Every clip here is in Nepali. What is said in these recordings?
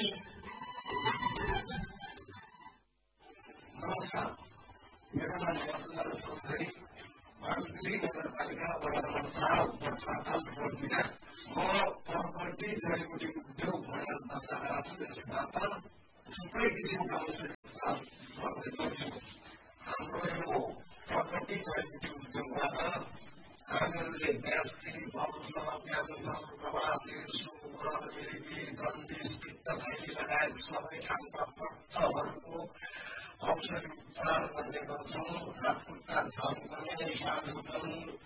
नमस्कार, मेरो नाम मधुनाथ चौधरी, मार्सगढी नगरपालिका वडा नम्बर 4 उपप्रखण्ड म प्रपर्टी जडीबुटी उद्योग भनेर दर्ता गरेको छु। यसबाट थुप्रै किसिमका औषधि गर्ने गर्छु। हाम्रो यो प्रपर्टी जडीबुटी उद्योगबाट हामीहरूले ग्यास्ट्रिक, बमसँग क्यान्सर, प्रवासी, सुगर, मिर्गी, जन्डिस, पित्तथैली लगायत सबै खालका पट्टहरूको औषधि उपचार गर्ने गर्छौँ। हातखुट्टा झम्कने, साधुपन,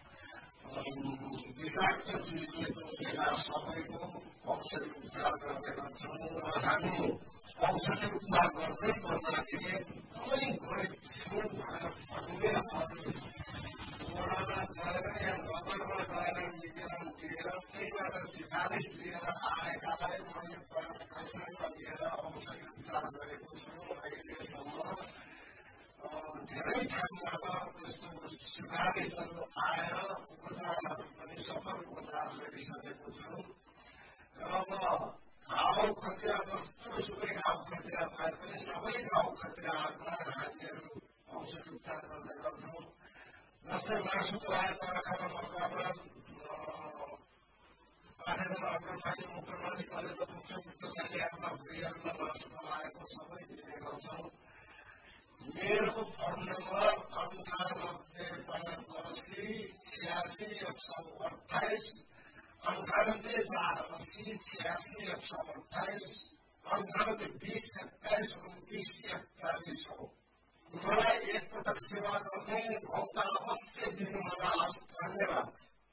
विषाक्त चिजले टोकेका सबैको औषधि उपचार गर्ने गर्छौँ। र हामी औषधि उपचार गर्दै गर्दाखेरि एकदमै गरीब छौँ भनेर भन्ने वडामा गएर या नगरमा गएर निवेदन दिएर त्यहीबाट सिफारिस लिएर आएकालाई मैले पैसा लिएर औषधि उपचार गरेको छु। अहिलेसम्म धेरै ठाउँबाट त्यस्तो सिफारिसहरू आएर उपचारहरू पनि सफल उपचार गरिसकेको छु। र म घाउ खतिरा जस्तो सुकै घाउ खतिरा भए पनि सबै घाउ खतिराहरूलाई हामीहरू औषधि उपचार गर्ने गर्छौँ। जस्तै मासु पलाएको आँखामा मकवामा पाठेघर अग्रपानी मुक्रमानी कलेज पुग्छ मुक्तशाली आमा भुइँहरूमा मासु पलाएको सबै दिने गर्छौँ। मेरो फोन नम्बर 9858866128 9848866128 9820272941 हो। मलाई एकपटक सेवा गर्ने भौताल अवश्य दिनु नहोस्। धन्यवाद।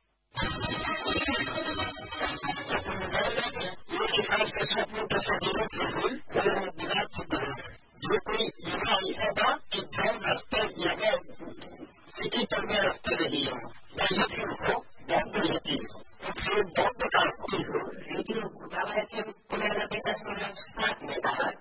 यो किसान से स्वप्न तो सजीव प्रभु विराट सिद्ध जो कोई यहाँ ऐसा था कि जो रास्ते यहाँ सिटी पर में रास्ते रही हो या फिर हो बहुत बढ़िया चीज हो तो फिर बहुत बेकार हो लेकिन उदाहरण के पुनः विकास में